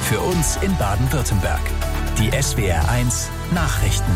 Für uns in Baden-Württemberg. Die SWR1 Nachrichten.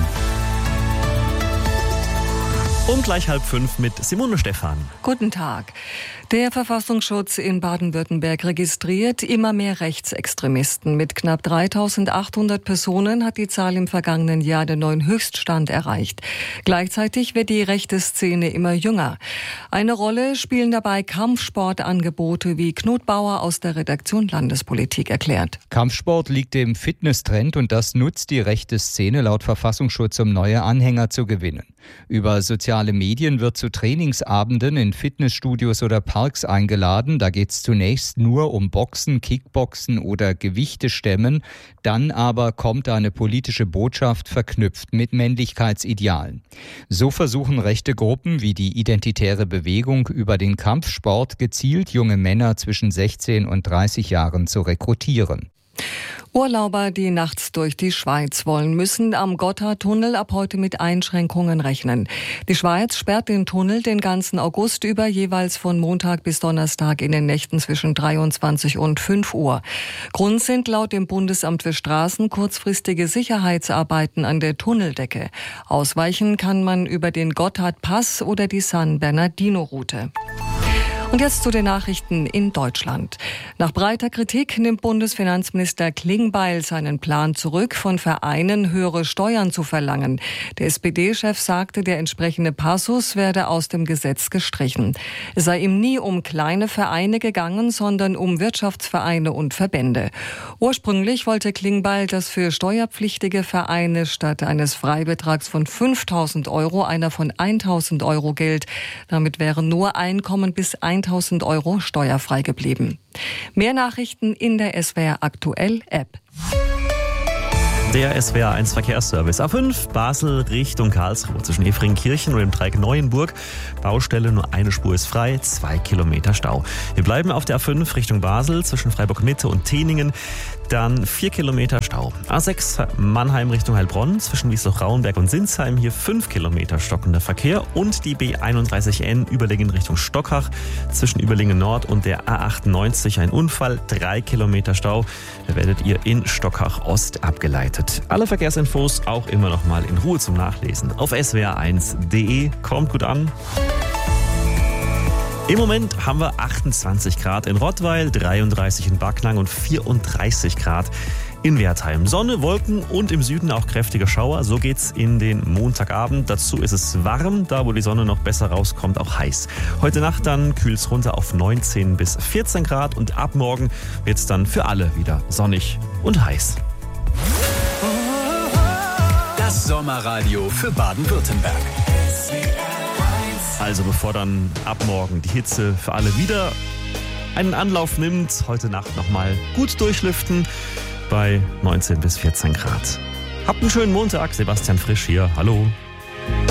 Um gleich 4:30 mit Simone Stephan. Guten Tag. Der Verfassungsschutz in Baden-Württemberg registriert immer mehr Rechtsextremisten. Mit knapp 3.800 Personen hat die Zahl im vergangenen Jahr den neuen Höchststand erreicht. Gleichzeitig wird die rechte Szene immer jünger. Eine Rolle spielen dabei Kampfsportangebote, wie Knut Bauer aus der Redaktion Landespolitik erklärt. Kampfsport liegt im Fitnesstrend und das nutzt die rechte Szene laut Verfassungsschutz, um neue Anhänger zu gewinnen. Über soziale Medien wird zu Trainingsabenden in Fitnessstudios oder Parks eingeladen. Da geht es zunächst nur um Boxen, Kickboxen oder Gewichte stemmen. Dann aber kommt eine politische Botschaft verknüpft mit Männlichkeitsidealen. So versuchen rechte Gruppen wie die Identitäre Bewegung über den Kampfsport gezielt junge Männer zwischen 16 und 30 Jahren zu rekrutieren. Urlauber, die nachts durch die Schweiz wollen, müssen am Gotthardtunnel ab heute mit Einschränkungen rechnen. Die Schweiz sperrt den Tunnel den ganzen August über, jeweils von Montag bis Donnerstag in den Nächten zwischen 23 und 5 Uhr. Grund sind laut dem Bundesamt für Straßen kurzfristige Sicherheitsarbeiten an der Tunneldecke. Ausweichen kann man über den Gotthardpass oder die San Bernardino-Route. Und jetzt zu den Nachrichten in Deutschland. Nach breiter Kritik nimmt Bundesfinanzminister Klingbeil seinen Plan zurück, von Vereinen höhere Steuern zu verlangen. Der SPD-Chef sagte, der entsprechende Passus werde aus dem Gesetz gestrichen. Es sei ihm nie um kleine Vereine gegangen, sondern um Wirtschaftsvereine und Verbände. Ursprünglich wollte Klingbeil, dass für steuerpflichtige Vereine statt eines Freibetrags von 5.000 Euro einer von 1.000 Euro gilt. Damit wären nur Einkommen bis 1.000 Euro steuerfrei geblieben. Mehr Nachrichten in der SWR Aktuell App. Der SWR1 Verkehrsservice A5 Basel Richtung Karlsruhe zwischen Efringkirchen und dem Dreieck Neuenburg. Baustelle, nur eine Spur ist frei, 2 Kilometer Stau. Wir bleiben auf der A5 Richtung Basel zwischen Freiburg Mitte und Teningen. Dann 4 Kilometer Stau. A6 Mannheim Richtung Heilbronn zwischen Wiesloch-Rauenberg und Sinsheim. Hier 5 Kilometer stockender Verkehr. Und die B31N Überlingen Richtung Stockach zwischen Überlingen Nord und der A98 ein Unfall. 3 Kilometer Stau. Da werdet ihr in Stockach Ost abgeleitet. Alle Verkehrsinfos auch immer noch mal in Ruhe zum Nachlesen auf swr1.de. Kommt gut an. Im Moment haben wir 28 Grad in Rottweil, 33 in Backnang und 34 Grad in Wertheim. Sonne, Wolken und im Süden auch kräftige Schauer. So geht's in den Montagabend. Dazu ist es warm, da wo die Sonne noch besser rauskommt, auch heiß. Heute Nacht dann kühlt's runter auf 19 bis 14 Grad und ab morgen wird's dann für alle wieder sonnig und heiß. Das Sommerradio für Baden-Württemberg. Also bevor dann ab morgen die Hitze für alle wieder einen Anlauf nimmt, heute Nacht nochmal gut durchlüften bei 19 bis 14 Grad. Habt einen schönen Montag, Sebastian Frisch hier, hallo.